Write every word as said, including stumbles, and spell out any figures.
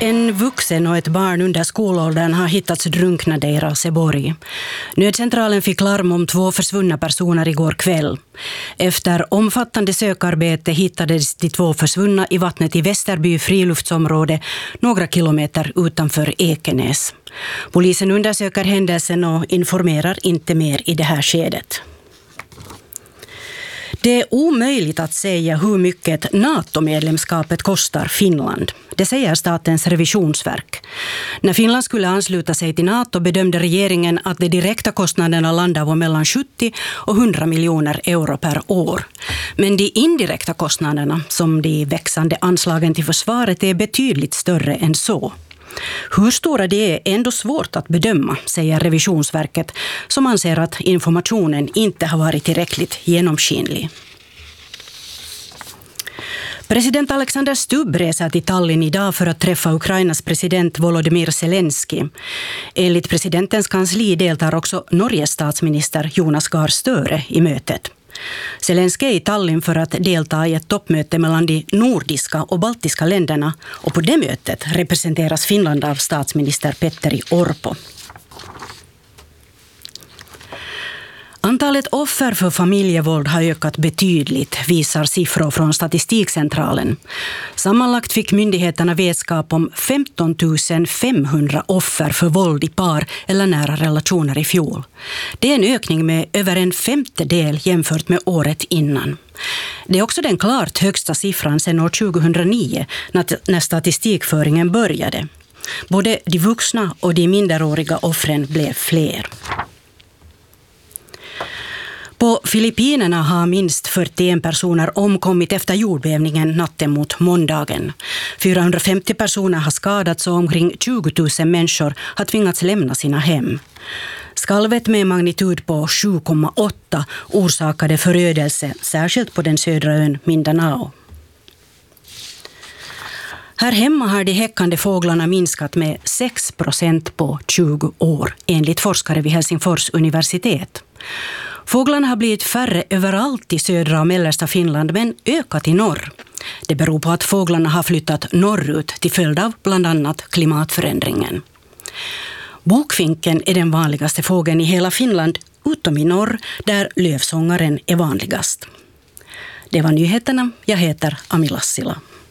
En vuxen och ett barn under skolåldern har hittats drunknade i Raseborg. Nödcentralen fick larm om två försvunna personer igår kväll. Efter omfattande sökarbete hittades de två försvunna i vattnet i Västerby friluftsområde några kilometer utanför Ekenäs. Polisen undersöker händelsen och informerar inte mer i det här skedet. Det är omöjligt att säga hur mycket NATO-medlemskapet kostar Finland. Det säger Statens revisionsverk. När Finland skulle ansluta sig till NATO bedömde regeringen att de direkta kostnaderna landar på mellan sjuttio och hundra miljoner euro per år. Men de indirekta kostnaderna, som de växande anslagen till försvaret, är betydligt större än så. Hur stora det är ändå svårt att bedöma, säger Revisionsverket, som anser att informationen inte har varit tillräckligt genomskinlig. President Alexander Stubb reser till Tallinn idag för att träffa Ukrainas president Volodymyr Zelensky. Enligt presidentens kansli deltar också Norges statsminister Jonas Gahr Støre i mötet. Zelensky är i Tallinn för att delta i ett toppmöte mellan de nordiska och baltiska länderna, och på det mötet representeras Finland av statsminister Petteri Orpo. Antalet offer för familjevåld har ökat betydligt, visar siffror från Statistikcentralen. Sammanlagt fick myndigheterna vetskap om femton tusen femhundra offer för våld i par eller nära relationer i fjol. Det är en ökning med över en femtedel jämfört med året innan. Det är också den klart högsta siffran sedan år tjugohundranio när statistikföringen började. Både de vuxna och de minderåriga offren blev fler. På Filippinerna har minst fyrtioen personer omkommit efter jordbävningen natten mot måndagen. fyrahundrafemtio personer har skadats och omkring tjugo tusen människor har tvingats lämna sina hem. Skalvet med magnitud på sju komma åtta orsakade förödelse, särskilt på den södra ön Mindanao. Här hemma har de häckande fåglarna minskat med sex procent på tjugo år, enligt forskare vid Helsingfors universitet. Fåglarna har blivit färre överallt i södra och mellersta Finland, men ökat i norr. Det beror på att fåglarna har flyttat norrut till följd av bland annat klimatförändringen. Bokfinken är den vanligaste fågeln i hela Finland, utom i norr där lövsångaren är vanligast. Det var nyheterna. Jag heter Ami Lassila.